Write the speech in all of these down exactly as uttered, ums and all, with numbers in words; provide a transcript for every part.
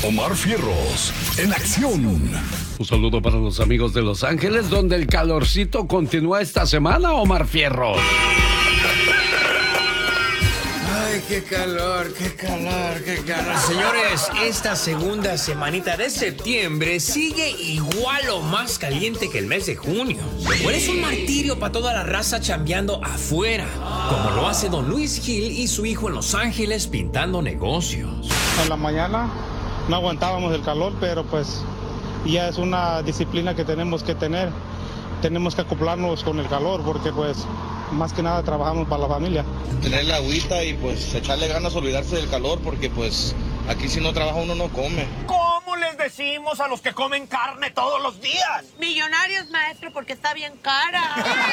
Omar Fierros, en acción. Un saludo para los amigos de Los Ángeles, donde el calorcito continúa esta semana, Omar Fierros. Ay, qué calor, qué calor, qué calor. Señores, esta segunda semanita de septiembre sigue igual o más caliente que el mes de junio. Pues es un martirio para toda la raza chambeando afuera, como lo hace don Luis Gil y su hijo en Los Ángeles pintando negocios. En la mañana no aguantábamos el calor, pero pues ya es una disciplina que tenemos que tener. Tenemos que acoplarnos con el calor porque pues más que nada trabajamos para la familia. Tener la agüita y pues echarle ganas, olvidarse del calor porque pues aquí si no trabaja uno no come. ¿Cómo les decimos a los que comen carne todos los días? Millonarios, maestro, porque está bien cara.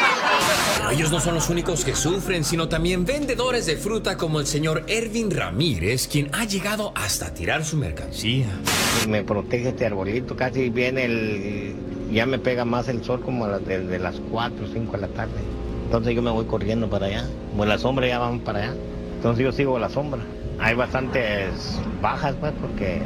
Pero ellos no son los únicos que sufren, sino también vendedores de fruta como el señor Ervin Ramírez, quien ha llegado hasta tirar su mercancía. Me protege este arbolito, casi viene el... ya me pega más el sol como a las, desde las cuatro o cinco de la tarde. Entonces yo me voy corriendo para allá. Como la sombra ya vamos para allá. Entonces yo sigo la sombra. Hay bastantes bajas, pues, porque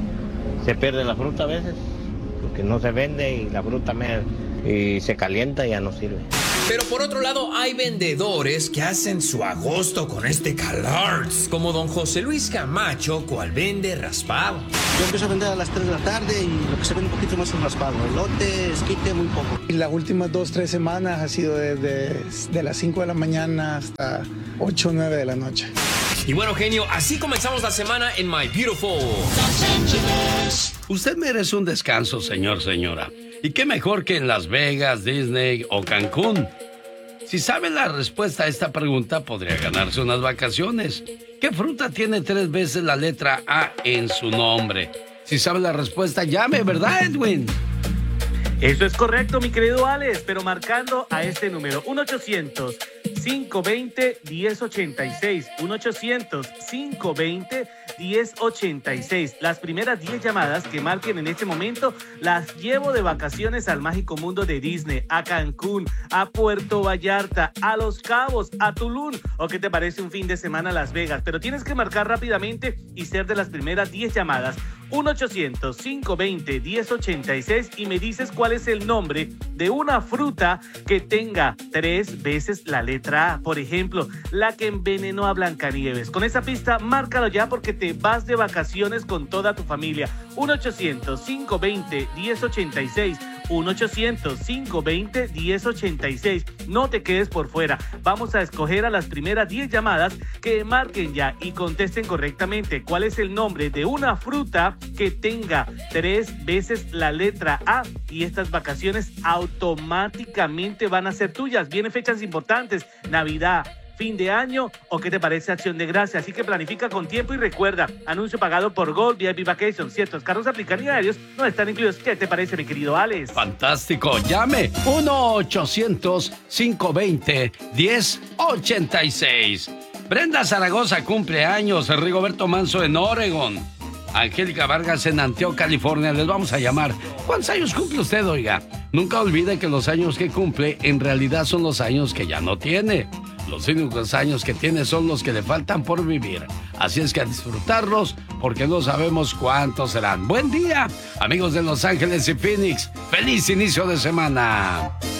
se pierde la fruta a veces. Porque no se vende y la fruta me, y se calienta y ya no sirve. Pero por otro lado, hay vendedores que hacen su agosto con este calor, como don José Luis Camacho, cual vende raspado. Yo empiezo a vender a las tres de la tarde y lo que se vende un poquito más es raspado. Elote, esquite, muy poco. Y las últimas dos, tres semanas ha sido desde de las cinco de la mañana hasta ocho o nueve de la noche. Y bueno, genio, así comenzamos la semana en My Beautiful Los Ángeles. Usted merece un descanso, señor, señora. Y qué mejor que en Las Vegas, Disney o Cancún. Si sabe la respuesta a esta pregunta, podría ganarse unas vacaciones. ¿Qué fruta tiene tres veces la letra A en su nombre? Si sabe la respuesta, llame, ¿verdad, Edwin? Eso es correcto, mi querido Alex, pero marcando a este número, uno ochocientos, cinco veinte, diez ochenta y seis, uno ochocientos, cinco veinte, diez ochenta y seis. Las primeras diez llamadas que marquen en este momento las llevo de vacaciones al mágico mundo de Disney, a Cancún, a Puerto Vallarta, a Los Cabos, a Tulum, o qué te parece un fin de semana a Las Vegas. Pero tienes que marcar rápidamente y ser de las primeras diez llamadas, uno ochocientos, cinco veinte, diez ochenta y seis, y me dices cuál es el nombre de una fruta que tenga tres veces la letra A. Por ejemplo, la que envenenó a Blancanieves. Con esa pista, márcalo ya porque te vas de vacaciones con toda tu familia. uno ochocientos, cinco veinte, diez ochenta y seis. uno ochocientos, cinco veinte, diez ochenta y seis. No te quedes por fuera. Vamos a escoger a las primeras diez llamadas que marquen ya y contesten correctamente cuál es el nombre de una fruta que tenga tres veces la letra A, y estas vacaciones automáticamente van a ser tuyas. Vienen fechas importantes, Navidad, fin de año, o qué te parece Acción de Gracia. Así que planifica con tiempo y recuerda, anuncio pagado por Gold V I P Vacation. Ciertos carros aplican y aéreos no están incluidos. ¿Qué te parece, mi querido Alex? Fantástico, llame uno ochocientos, cinco veinte, diez ochenta y seis. Brenda Zaragoza cumple años, Rigoberto Manso en Oregon, Angélica Vargas en Antioch, California. Les vamos a llamar. ¿Cuántos años cumple usted, oiga? Nunca olvide que los años que cumple en realidad son los años que ya no tiene. Los únicos años que tiene son los que le faltan por vivir. Así es que a disfrutarlos porque no sabemos cuántos serán. Buen día, amigos de Los Ángeles y Phoenix. ¡Feliz inicio de semana!